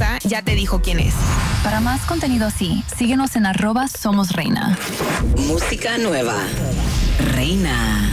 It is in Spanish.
famosa ya te dijo quién es. Para más contenido así, síguenos en @somosreina. Música nueva. Reina.